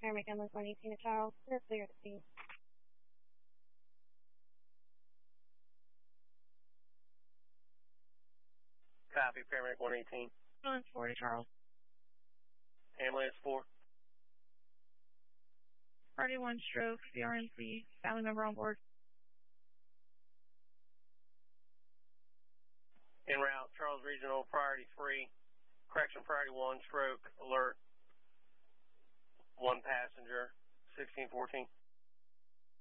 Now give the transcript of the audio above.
Paramedic ambulance 118 at Charles. We're clear to see. Copy, Paramedic 118. Ambulance 4 to Charles. Ambulance 4. Party 1 stroke, CRNC, family member on board. En route, Charles Regional, priority 3. Correction, priority 1, stroke, alert. 1 passenger, 1614.